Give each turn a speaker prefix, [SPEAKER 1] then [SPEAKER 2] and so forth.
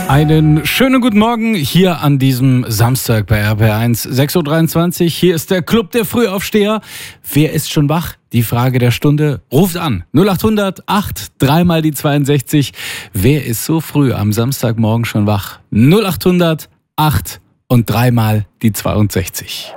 [SPEAKER 1] Einen schönen guten Morgen hier an diesem Samstag bei RPR1, 6.23 Uhr. Hier ist der Club der Frühaufsteher. Wer ist schon wach? Die Frage der Stunde. Ruft an. 0800 8 3 mal die 62. Wer ist so früh am Samstagmorgen schon wach? 0800 8 und 3 mal die 62.